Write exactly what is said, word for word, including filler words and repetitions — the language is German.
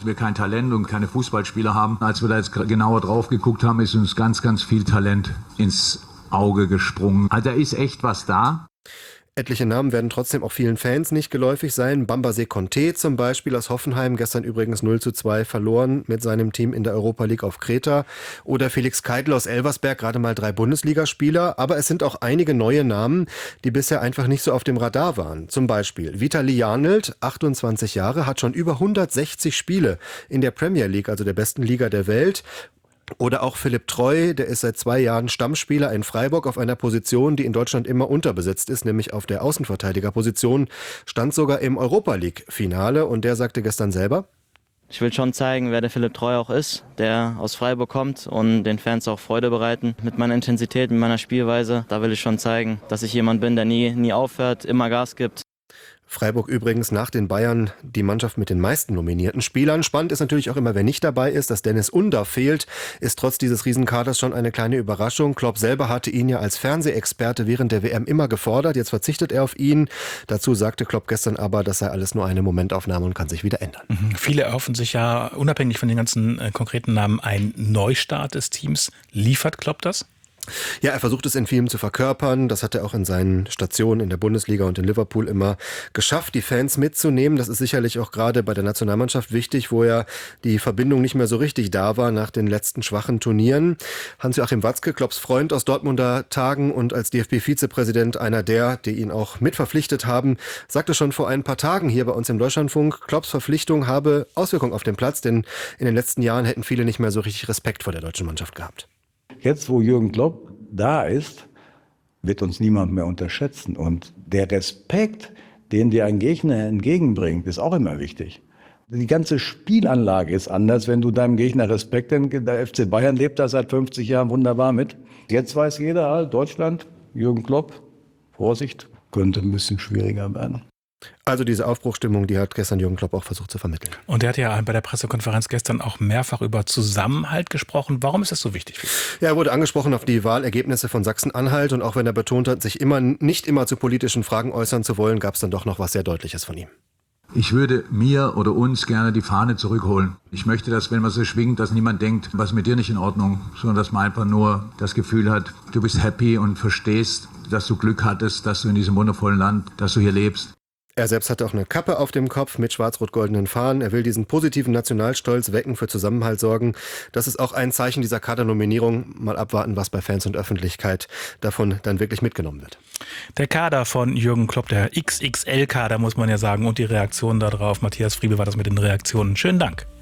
Wir kein Talent und keine Fußballspieler haben. Als wir da jetzt genauer drauf geguckt haben, ist uns ganz, ganz viel Talent ins Auge gesprungen. Also da ist echt was da. Etliche Namen werden trotzdem auch vielen Fans nicht geläufig sein. Bambaset Conté zum Beispiel aus Hoffenheim, gestern übrigens null zu zwei verloren mit seinem Team in der Europa League auf Kreta. Oder Felix Keidl aus Elversberg, gerade mal drei Bundesligaspieler. Aber es sind auch einige neue Namen, die bisher einfach nicht so auf dem Radar waren. Zum Beispiel Vitali Janelt, achtundzwanzig Jahre, hat schon über hundertsechzig Spiele in der Premier League, also der besten Liga der Welt. Oder auch Philipp Treu, der ist seit zwei Jahren Stammspieler in Freiburg auf einer Position, die in Deutschland immer unterbesetzt ist, nämlich auf der Außenverteidigerposition, stand sogar im Europa-League-Finale und der sagte gestern selber: Ich will schon zeigen, wer der Philipp Treu auch ist, der aus Freiburg kommt und den Fans auch Freude bereiten. Mit meiner Intensität, mit meiner Spielweise, da will ich schon zeigen, dass ich jemand bin, der nie, nie aufhört, immer Gas gibt. Freiburg übrigens nach den Bayern die Mannschaft mit den meisten nominierten Spielern. Spannend ist natürlich auch immer, wer nicht dabei ist, dass Dennis Under fehlt, ist trotz dieses Riesenkaders schon eine kleine Überraschung. Klopp selber hatte ihn ja als Fernsehexperte während der W M immer gefordert. Jetzt verzichtet er auf ihn. Dazu sagte Klopp gestern aber, das sei alles nur eine Momentaufnahme und kann sich wieder ändern. Mhm. Viele erhoffen sich ja unabhängig von den ganzen äh, konkreten Namen einen Neustart des Teams. Liefert Klopp das? Ja, er versucht es in Filmen zu verkörpern. Das hat er auch in seinen Stationen in der Bundesliga und in Liverpool immer geschafft, die Fans mitzunehmen. Das ist sicherlich auch gerade bei der Nationalmannschaft wichtig, wo ja die Verbindung nicht mehr so richtig da war nach den letzten schwachen Turnieren. Hans-Joachim Watzke, Klopps Freund aus Dortmunder Tagen und als D F B-Vizepräsident einer der, die ihn auch mitverpflichtet haben, sagte schon vor ein paar Tagen hier bei uns im Deutschlandfunk, Klopps Verpflichtung habe Auswirkungen auf den Platz, denn in den letzten Jahren hätten viele nicht mehr so richtig Respekt vor der deutschen Mannschaft gehabt. Jetzt, wo Jürgen Klopp da ist, wird uns niemand mehr unterschätzen. Und der Respekt, den dir ein Gegner entgegenbringt, ist auch immer wichtig. Die ganze Spielanlage ist anders, wenn du deinem Gegner Respekt entgegenbringst. Der F C Bayern lebt da seit fünfzig Jahren wunderbar mit. Jetzt weiß jeder, Deutschland, Jürgen Klopp, Vorsicht, könnte ein bisschen schwieriger werden. Also diese Aufbruchstimmung, die hat gestern Jürgen Klopp auch versucht zu vermitteln. Und er hat ja bei der Pressekonferenz gestern auch mehrfach über Zusammenhalt gesprochen. Warum ist das so wichtig? Ja, er wurde angesprochen auf die Wahlergebnisse von Sachsen-Anhalt und auch wenn er betont hat, sich immer nicht immer zu politischen Fragen äußern zu wollen, gab es dann doch noch was sehr Deutliches von ihm. Ich würde mir oder uns gerne die Fahne zurückholen. Ich möchte, dass, wenn man sie schwingt, dass niemand denkt, was ist mit dir nicht in Ordnung, sondern dass man einfach nur das Gefühl hat, du bist happy und verstehst, dass du Glück hattest, dass du in diesem wundervollen Land, dass du hier lebst. Er selbst hat auch eine Kappe auf dem Kopf mit schwarz-rot-goldenen Fahnen. Er will diesen positiven Nationalstolz wecken, für Zusammenhalt sorgen. Das ist auch ein Zeichen dieser Kadernominierung. Mal abwarten, was bei Fans und Öffentlichkeit davon dann wirklich mitgenommen wird. Der Kader von Jürgen Klopp, der X X L-Kader, muss man ja sagen, und die Reaktionen darauf. Matthias Friebe war das mit den Reaktionen. Schönen Dank.